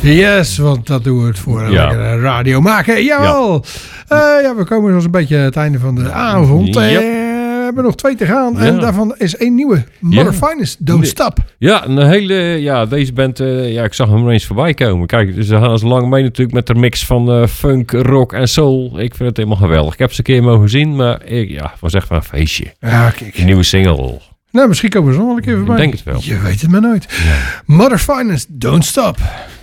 Yes, want dat doen we het voor lekkere radio maken. Jawel! We komen zoals een beetje het einde van de avond. We hebben nog 2 te gaan. En daarvan is 1 nieuwe. Mother Finest, Don't Stop. Ja, een hele... deze band... ik zag hem eens voorbij komen. Kijk, ze gaan als lang mee natuurlijk met de mix van funk, rock en soul. Ik vind het helemaal geweldig. Ik heb ze een keer mogen zien, maar het was echt wel een feestje. Ja, kijk. Een nieuwe single. Nou, misschien komen ze nog wel een keer voorbij. Ik denk het wel. Je weet het maar nooit. Ja. Mother Finest, Don't Stop.